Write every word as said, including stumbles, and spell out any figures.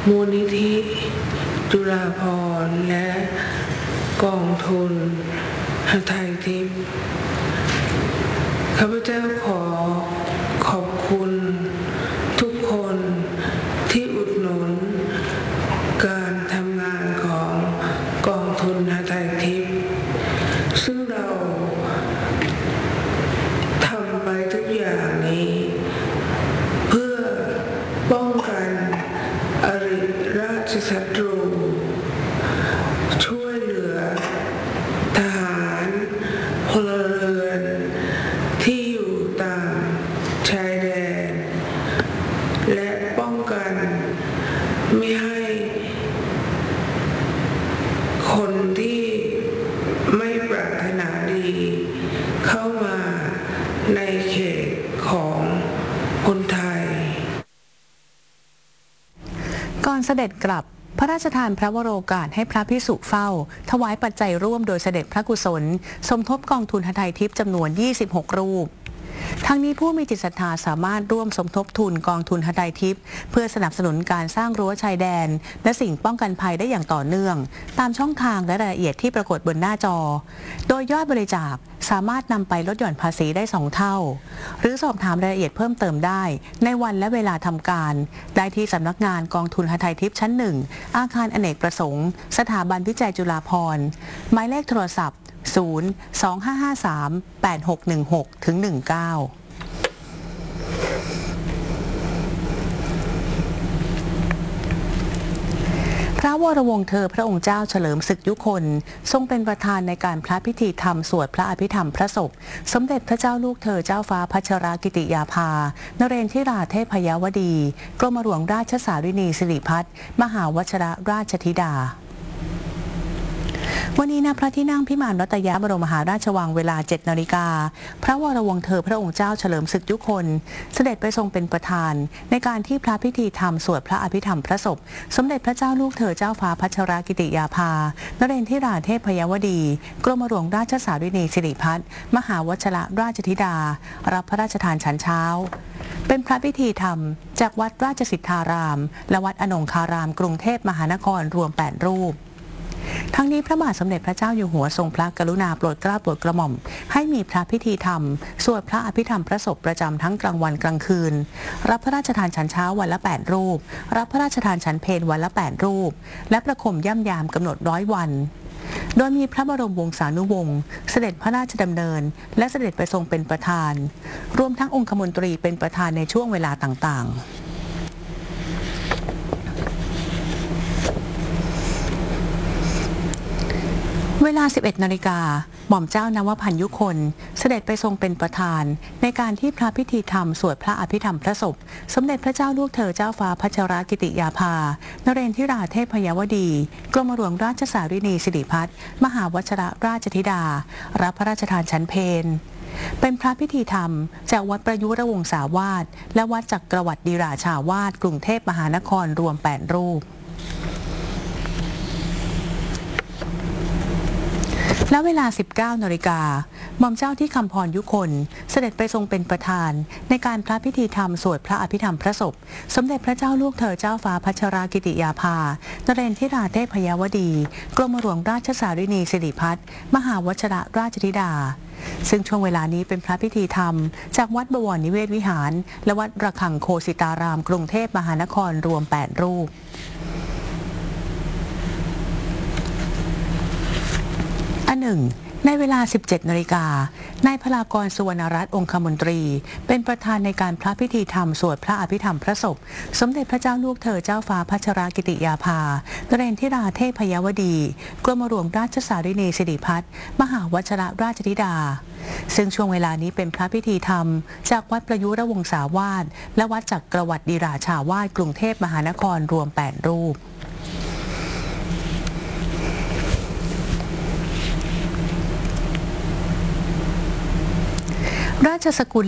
มูลนิธิจุฬาภรณ์และกองทุนหทัยทิพย์ข้าพเจ้าขอขอบคุณทุกคนที่อุดหนุนการทำงานของกองทุนหทัยทิพย์ซึ่งเราทำไปทุกอย่างนี้เพื่อป้องกันอริราชศัตรูช่วยเหลือทหารพลเรือนที่อยู่ตามชายแดนและป้องกันไม่ให้คนที่ไม่ปรารถนาดีเข้ามาในเขตของคนไทยก่อนเสด็จกลับพระราชทานพระวโรกาสให้พระภิกษุเฝ้าถวายปัจจัยร่วมโดยเสด็จพระกุศลสมทบกองทุนหทัยทิพย์จำนวนยี่สิบหกรูปทั้งนี้ผู้มีจิตศรัทธาสามารถร่วมสมทบทุนกองทุนหทัยทิพย์เพื่อสนับสนุนการสร้างรั้วชายแดนและสิ่งป้องกันภัยได้อย่างต่อเนื่องตามช่องทางและรายละเอียดที่ปรากฏบนหน้าจอโดยยอดบริจาคสามารถนำไปลดหย่อนภาษีได้สองเท่าหรือสอบถามรายละเอียดเพิ่มเติมได้ในวันและเวลาทำการได้ที่สำนักงานกองทุนหทัยทิพย์ชั้นหนึ่งอาคารอเนกประสงค์สถาบันวิจัยจุฬาภรณ์หมายเลขโทรศัพท์ศูนย์ สอง ห้า ห้า สาม แปด หก หนึ่ง หก ถึง หนึ่ง เก้าพระวรวงศ์เธอพระองค์เจ้าเฉลิมศึกยุคนทรงเป็นประธานในการพระพิธีธรรมสวดพระอภิธรรมพระศพสมเด็จพระเจ้าลูกเธอเจ้าฟ้าพัชรกิติยาภานเรนทิราเทพยวดีกรมหลวงราชสารินีสิริพัฒน์มหาวชิรราชธิดาวันนี้ณพระที่นั่งพิมานรัตยบรมมหาราชวังเวลา เจ็ด นาฬิกาพระวรวงศ์เธอพระองค์เจ้าเฉลิมศึกยุคนเสด็จไปทรงเป็นประธานในการที่พระพิธีธรรมสวดพระอภิธรรมพระศพสมเด็จพระเจ้าลูกเธอเจ้าฟ้าพัชรกิติยาภานเรนทิราเทพยวดีกรมหลวงราชสารินีสิริพัฒน์มหาวชิรราชธิดารับพระราชทานฉันเช้าเป็นพระพิธีธรรมจากวัดราชสิทธารามและวัดอนงคารามกรุงเทพมหานครรวมแปดรูปทั้งนี้พระบาทสมเด็จพระเจ้าอยู่หัวทรงพระกรุณาโปรดเกล้าโปรดกระหม่อมให้มีพระพิธีธรรมสวดพระอภิธรรมพระศพประจำทั้งกลางวันกลางคืนรับพระราชทานฉันเช้าวันละแปดรูปรับพระราชทานฉันเพลวันละแปดรูปและประคมย่ำยามกำหนดร้อยวันโดยมีพระบรมวงศานุวงศ์เสด็จพระราชดำเนินและเสด็จไปทรงเป็นประธานรวมทั้งองคมนตรีเป็นประธานในช่วงเวลาต่างๆเวลา สิบเอ็ด นาฬิกาหม่อมเจ้านวพันธ์ยุคนเสด็จไปทรงเป็นประธานในการที่พระพิธีธรรมสวดพระอภิธรรมพระศพสมเด็จพระเจ้าลูกเธอเจ้าฟ้าพัชรกิติยาภานเรนทิราเทพยวดีกรมหลวงราชสารินีสิริพัฒน์มหาวชิรราชธิดารับพระราชทานฉันเพลเป็นพระพิธีธรรมจากวัดประยุรวงศาวาสและวัดจักรวรรดิราชาวาสกรุงเทพมหานครรวมแปดรูปและเวลา สิบเก้า นาฬิกาหม่อมเจ้าที่คำพรยุคนเสด็จไปทรงเป็นประธานในการพระพิธีธรรมสวดพระอภิธรรมพระศพสมเด็จพระเจ้าลูกเธอเจ้าฟ้าพัชรกิติยาภานเรนทิราเทพยวดีกรมหลวงราชสารินีสิริพัฒน์มหาวชิรราชธิดาซึ่งช่วงเวลานี้เป็นพระพิธีธรรมจากวัดบวรนิเวศวิหารและวัดระฆังโคสิตารามกรุงเทพมหานครรวมแปดรูปอันหนึ่งในเวลา สิบเจ็ด นาฬิกานายพลากรสุวรรณรัตน์องคมนตรีเป็นประธานในการพระพิธีธรรมสวดพระอภิธรรมพระศพสมเด็จพระเจ้าลูกเธอเจ้าฟ้าพัชรกิติยาภานเรนทิราเทพยวดีกรมหลวงราชสารินีสิริพัฒน์มหาวชิรราชธิดาซึ่งช่วงเวลานี้เป็นพระพิธีธรรมจากวัดประยุรวงศาวาสและวัดจักรวรรดิราชาวาสกรุงเทพมหานครรวมแปดรูปราชสกุล